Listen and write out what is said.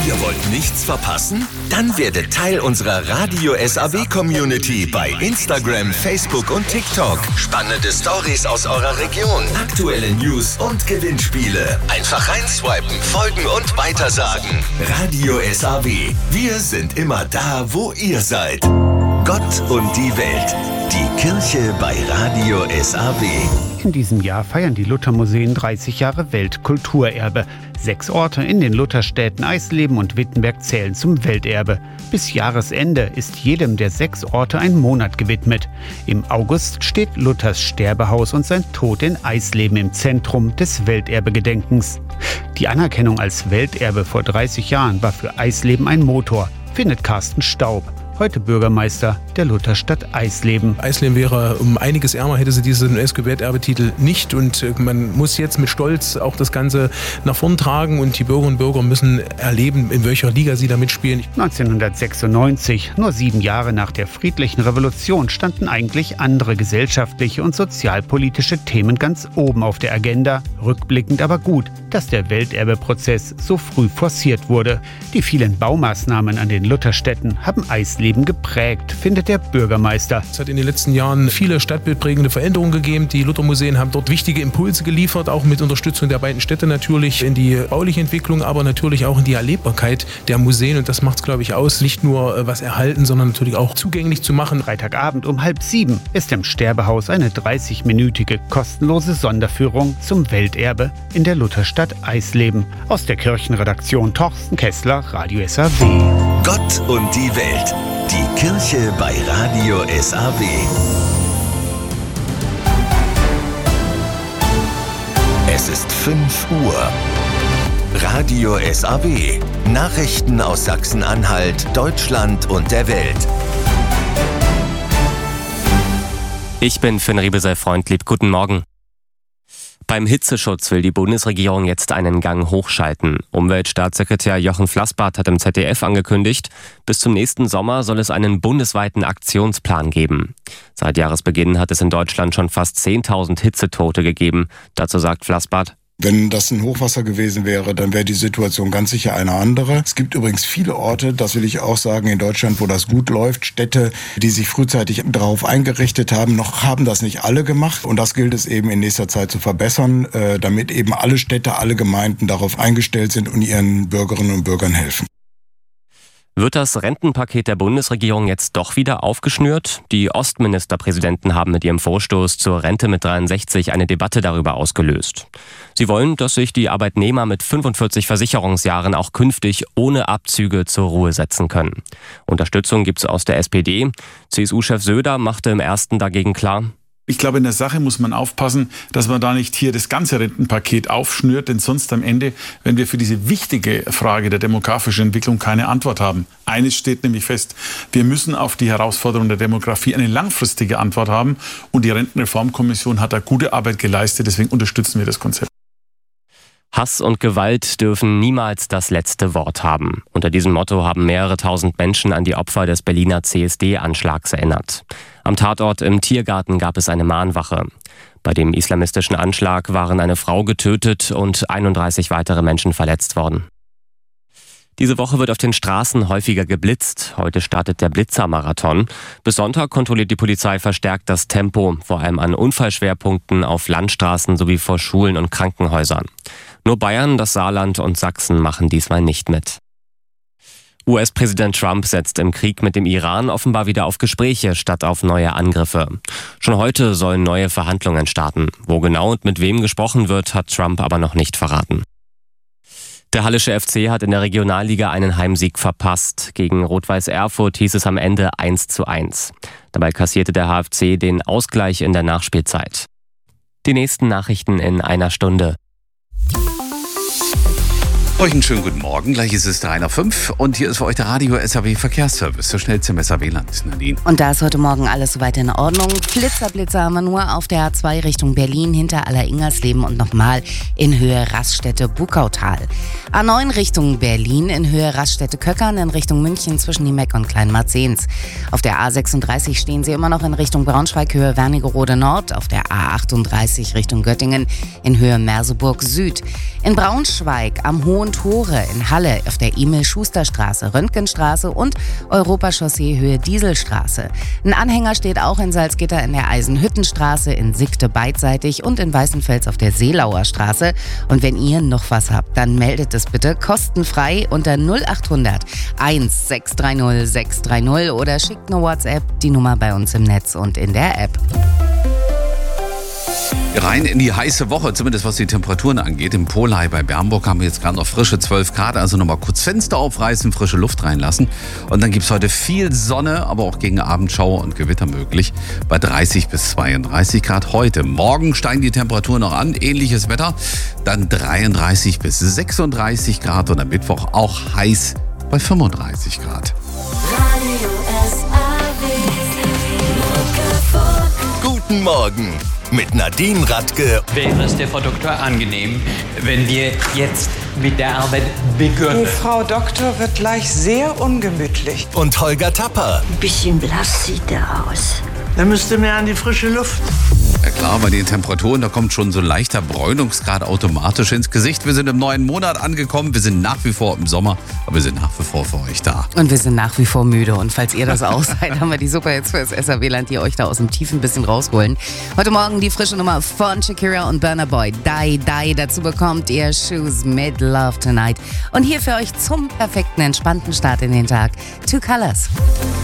Ihr wollt nichts verpassen? Dann werdet Teil unserer Radio SAW-Community bei Instagram, Facebook und TikTok. Spannende Stories aus eurer Region, aktuelle News und Gewinnspiele. Einfach reinswipen, folgen und weitersagen. Radio SAW. Wir sind immer da, wo ihr seid. Gott und die Welt. Die Kirche bei Radio SAW. In diesem Jahr feiern die Luthermuseen 30 Jahre Weltkulturerbe. 6 Orte in den Lutherstädten Eisleben und Wittenberg zählen zum Welterbe. Bis Jahresende ist jedem der 6 Orte ein Monat gewidmet. Im August steht Luthers Sterbehaus und sein Tod in Eisleben im Zentrum des Welterbegedenkens. Die Anerkennung als Welterbe vor 30 Jahren war für Eisleben ein Motor, findet Carsten Staub, heute Bürgermeister der Lutherstadt Eisleben. Eisleben wäre um einiges ärmer, hätte sie diesen UNESCO-Welterbetitel nicht. Und man muss jetzt mit Stolz auch das Ganze nach vorn tragen. Und die Bürgerinnen und Bürger müssen erleben, in welcher Liga sie da mitspielen. 1996, nur 7 Jahre nach der friedlichen Revolution, standen eigentlich andere gesellschaftliche und sozialpolitische Themen ganz oben auf der Agenda. Rückblickend aber gut, dass der Welterbeprozess so früh forciert wurde. Die vielen Baumaßnahmen an den Lutherstädten haben Eisleben geprägt, findet der Bürgermeister. Es hat in den letzten Jahren viele stadtbildprägende Veränderungen gegeben. Die Luthermuseen haben dort wichtige Impulse geliefert, auch mit Unterstützung der beiden Städte natürlich in die bauliche Entwicklung, aber natürlich auch in die Erlebbarkeit der Museen. Und das macht es, glaube ich, aus, nicht nur was erhalten, sondern natürlich auch zugänglich zu machen. Freitagabend um 6:30 ist im Sterbehaus eine 30-minütige kostenlose Sonderführung zum Welterbe in der Lutherstadt Eisleben. Aus der Kirchenredaktion Torsten Kessler, Radio SAW. Gott und die Welt. Die Kirche bei Radio SAW. Es ist 5 Uhr. Radio SAW. Nachrichten aus Sachsen-Anhalt, Deutschland und der Welt. Ich bin Finn Riebesell-Freundlieb. Guten Morgen. Beim Hitzeschutz will die Bundesregierung jetzt einen Gang hochschalten. Umweltstaatssekretär Jochen Flassbart hat im ZDF angekündigt, bis zum nächsten Sommer soll es einen bundesweiten Aktionsplan geben. Seit Jahresbeginn hat es in Deutschland schon fast 10.000 Hitzetote gegeben. Dazu sagt Flassbart: Wenn das ein Hochwasser gewesen wäre, dann wäre die Situation ganz sicher eine andere. Es gibt übrigens viele Orte, das will ich auch sagen, in Deutschland, wo das gut läuft. Städte, die sich frühzeitig darauf eingerichtet haben, noch haben das nicht alle gemacht. Und das gilt es eben in nächster Zeit zu verbessern, damit eben alle Städte, alle Gemeinden darauf eingestellt sind und ihren Bürgerinnen und Bürgern helfen. Wird das Rentenpaket der Bundesregierung jetzt doch wieder aufgeschnürt? Die Ostministerpräsidenten haben mit ihrem Vorstoß zur Rente mit 63 eine Debatte darüber ausgelöst. Sie wollen, dass sich die Arbeitnehmer mit 45 Versicherungsjahren auch künftig ohne Abzüge zur Ruhe setzen können. Unterstützung gibt es aus der SPD. CSU-Chef Söder machte im ersten dagegen klar: Ich glaube, in der Sache muss man aufpassen, dass man da nicht hier das ganze Rentenpaket aufschnürt, denn sonst am Ende, wenn wir für diese wichtige Frage der demografischen Entwicklung keine Antwort haben. Eines steht nämlich fest: Wir müssen auf die Herausforderung der Demografie eine langfristige Antwort haben, und die Rentenreformkommission hat da gute Arbeit geleistet, deswegen unterstützen wir das Konzept. Hass und Gewalt dürfen niemals das letzte Wort haben. Unter diesem Motto haben mehrere tausend Menschen an die Opfer des Berliner CSD-Anschlags erinnert. Am Tatort im Tiergarten gab es eine Mahnwache. Bei dem islamistischen Anschlag waren eine Frau getötet und 31 weitere Menschen verletzt worden. Diese Woche wird auf den Straßen häufiger geblitzt. Heute startet der Blitzermarathon. Bis Sonntag kontrolliert die Polizei verstärkt das Tempo, vor allem an Unfallschwerpunkten auf Landstraßen sowie vor Schulen und Krankenhäusern. Nur Bayern, das Saarland und Sachsen machen diesmal nicht mit. US-Präsident Trump setzt im Krieg mit dem Iran offenbar wieder auf Gespräche statt auf neue Angriffe. Schon heute sollen neue Verhandlungen starten. Wo genau und mit wem gesprochen wird, hat Trump aber noch nicht verraten. Der Hallische FC hat in der Regionalliga einen Heimsieg verpasst. Gegen Rot-Weiß Erfurt hieß es am Ende 1:1. Dabei kassierte der HFC den Ausgleich in der Nachspielzeit. Die nächsten Nachrichten in einer Stunde. Euch einen schönen guten Morgen. Gleich ist es 3:05 und hier ist für euch der Radio SAW Verkehrsservice. So schnell zum SAW-Land, Nadine. Und da ist heute Morgen alles soweit in Ordnung. Blitzer haben wir nur auf der A2 Richtung Berlin hinter Aller-Ingersleben und nochmal in Höhe Raststätte-Bukautal. A9 Richtung Berlin in Höhe Raststätte-Köckern in Richtung München zwischen Niemeck und Kleinmarzens. Auf der A36 stehen Sie immer noch in Richtung Braunschweig Höhe Wernigerode Nord. Auf der A38 Richtung Göttingen in Höhe Merseburg Süd. In Braunschweig am Hohen Tore in Halle auf der Emil-Schuster-Straße, Röntgenstraße und Europachaussee Höhe Dieselstraße. Ein Anhänger steht auch in Salzgitter in der Eisenhüttenstraße, in Sickte beidseitig und in Weißenfels auf der Seelauer Straße. Und wenn ihr noch was habt, dann meldet es bitte kostenfrei unter 0800 1630 630 oder schickt eine WhatsApp, die Nummer bei uns im Netz und in der App. Rein in die heiße Woche, zumindest was die Temperaturen angeht. Im Polei bei Bernburg haben wir jetzt gerade noch frische 12 Grad, also nochmal kurz Fenster aufreißen, frische Luft reinlassen. Und dann gibt es heute viel Sonne, aber auch gegen Abend Schauer und Gewitter möglich bei 30 bis 32 Grad heute. Morgen steigen die Temperaturen noch an, ähnliches Wetter, dann 33 bis 36 Grad und am Mittwoch auch heiß bei 35 Grad. Guten Morgen mit Nadine Radke. Wäre es der Frau Doktor angenehm, wenn wir jetzt mit der Arbeit beginnen? Die Frau Doktor wird gleich sehr ungemütlich. Und Holger Tapper. Ein bisschen blass sieht er aus. Er müsste mehr an die frische Luft. Ja klar, bei den Temperaturen, da kommt schon so ein leichter Bräunungsgrad automatisch ins Gesicht. Wir sind im neuen Monat angekommen, wir sind nach wie vor im Sommer, aber wir sind nach wie vor für euch da. Und wir sind nach wie vor müde. Und falls ihr das auch seid, haben wir die Superhits für das SAW-Land, die euch da aus dem Tiefen ein bisschen rausholen. Heute Morgen die frische Nummer von Shakira und Burna Boy. Die, Die. Dazu bekommt ihr Shoes mit Love Tonight. Und hier für euch zum perfekten, entspannten Start in den Tag, Two Colors.